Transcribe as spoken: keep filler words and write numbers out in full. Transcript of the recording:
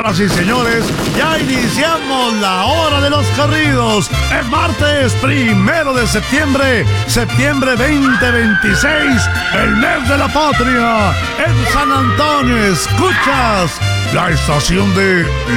Señoras y señores, ya iniciamos la hora de los corridos. Es martes primero de septiembre, septiembre veinte veintiséis, el mes de la patria. En San Antonio escuchas la estación de